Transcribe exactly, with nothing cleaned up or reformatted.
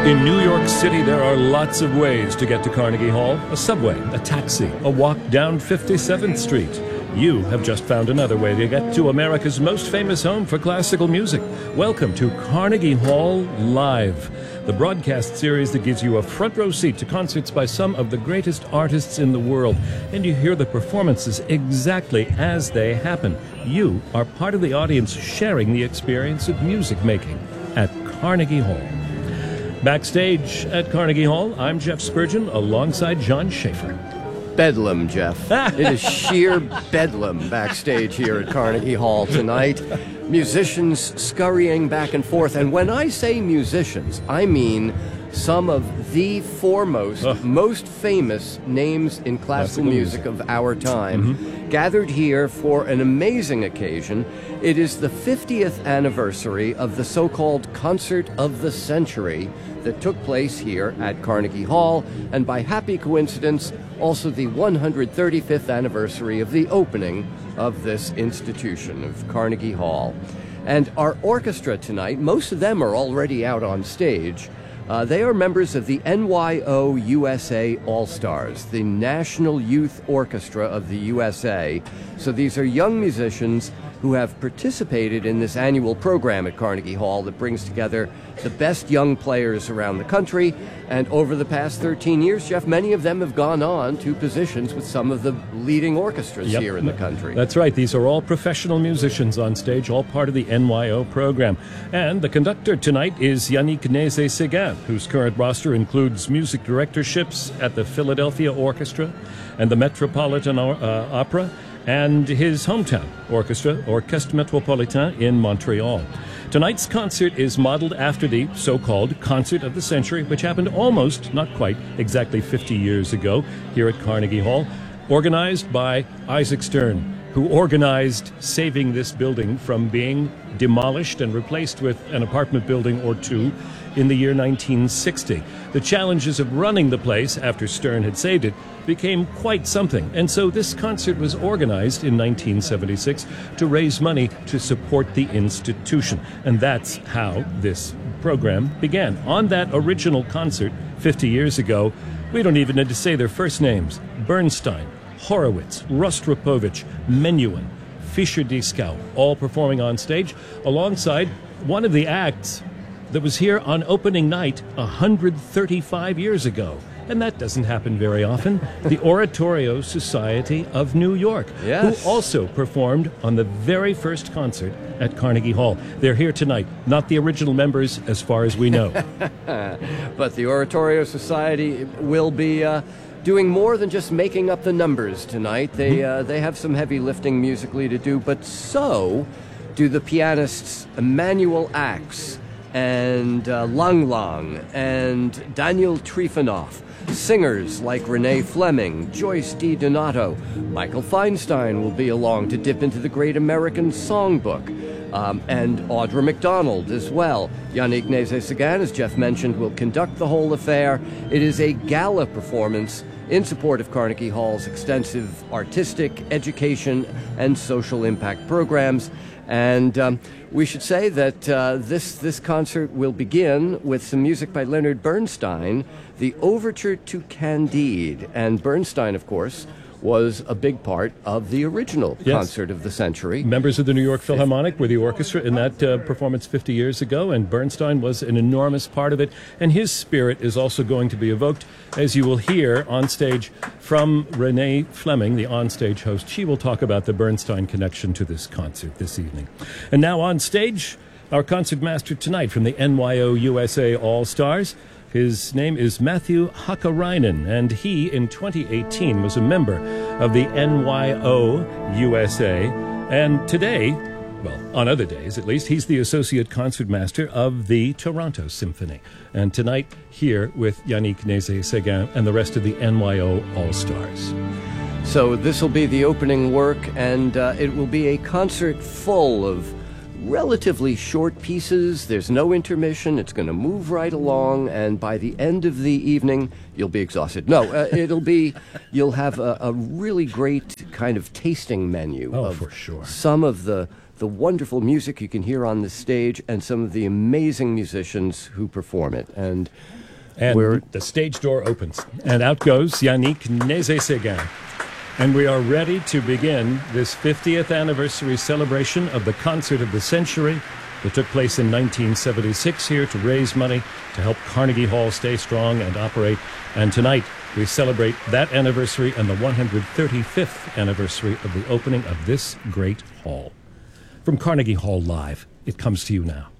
In New York City, there are lots of ways to get to Carnegie Hall. A subway, a taxi, a walk down fifty-seventh Street. You have just found another way to get to America's most famous home for classical music. Welcome to Carnegie Hall Live, the broadcast series that gives you a front row seat to concerts by some of the greatest artists in the world. And you hear the performances exactly as they happen. You are part of the audience sharing the experience of music making at Carnegie Hall. Backstage at Carnegie Hall, I'm Jeff Spurgeon alongside John Schaefer. Bedlam, Jeff. It is sheer bedlam backstage here at Carnegie Hall tonight. Musicians scurrying back and forth. And when I say musicians, I mean some of the foremost, Ugh. most famous names in classical, classical music, music of our time, mm-hmm. gathered here for an amazing occasion. It is the fiftieth anniversary of the so-called Concert of the Century that took place here at Carnegie Hall, and by happy coincidence, also the one hundred thirty-fifth anniversary of the opening of this institution, of Carnegie Hall. And our orchestra tonight, most of them are already out on stage. Uh, they are members of the N Y O U S A All-Stars, the National Youth Orchestra of the U S A. So these are young musicians who have participated in this annual program at Carnegie Hall that brings together the best young players around the country. And over the past thirteen years, Jeff, many of them have gone on to positions with some of the leading orchestras yep. here in the country. That's right. These are all professional musicians on stage, all part of the N Y O program. And the conductor tonight is Yannick Nézet-Séguin, whose current roster includes music directorships at the Philadelphia Orchestra and the Metropolitan uh, Opera, and his hometown orchestra, Orchestre Métropolitain in Montreal. Tonight's concert is modeled after the so-called Concert of the Century, which happened almost, not quite, exactly fifty years ago here at Carnegie Hall, organized by Isaac Stern, who organized saving this building from being demolished and replaced with an apartment building or two in the year nineteen sixty. The challenges of running the place after Stern had saved it became quite something, and so this concert was organized in nineteen seventy-six to raise money to support the institution, and that's how this program began. On that original concert fifty years ago, we don't even need to say their first names: Bernstein, Horowitz, Rostropovich, Menuhin, Fischer-Dieskau, all performing on stage alongside one of the acts that was here on opening night one hundred thirty-five years ago. And that doesn't happen very often. The Oratorio Society of New York, yes. who also performed on the very first concert at Carnegie Hall. They're here tonight, not the original members as far as we know. But the Oratorio Society will be uh, doing more than just making up the numbers tonight. They, uh, they have some heavy lifting musically to do, but so do the pianists Emanuel Ax and uh, Lang Lang and Daniel Trifonov. Singers like Renee Fleming, Joyce DiDonato, Michael Feinstein will be along to dip into the Great American Songbook, um, and Audra McDonald as well. Yannick Nézet-Séguin, as Jeff mentioned, will conduct the whole affair. It is a gala performance in support of Carnegie Hall's extensive artistic, education, and social impact programs. And um, we should say that uh, this this concert will begin with some music by Leonard Bernstein, the Overture to Candide. And Bernstein, of course, was a big part of the original yes. Concert of the Century. Members of the New York Philharmonic were the orchestra in that uh, performance fifty years ago, and Bernstein was an enormous part of it. And his spirit is also going to be evoked, as you will hear on stage from Renee Fleming, the onstage host. She will talk about the Bernstein connection to this concert this evening. And now on stage, our concertmaster tonight from the N Y O U S A All-Stars. His name is Matthew Hakkarainen, and he, in twenty eighteen, was a member of the N Y O U S A. And today, well, on other days at least, he's the associate concertmaster of the Toronto Symphony. And tonight, here with Yannick Nézet-Séguin and the rest of the N Y O All-Stars. So this will be the opening work, and uh, it will be a concert full of relatively short pieces. There's no intermission. It's going to move right along, and by the end of the evening, you'll be exhausted. No, uh, it'll be, you'll have a, a really great kind of tasting menu oh, of for sure. some of the the wonderful music you can hear on the stage, and some of the amazing musicians who perform it. And, and we're... the stage door opens, and out goes Yannick Nézet-Séguin. And we are ready to begin this fiftieth anniversary celebration of the Concert of the Century that took place in nineteen seventy-six here to raise money to help Carnegie Hall stay strong and operate. And tonight we celebrate that anniversary and the one hundred thirty-fifth anniversary of the opening of this great hall. From Carnegie Hall Live, it comes to you now.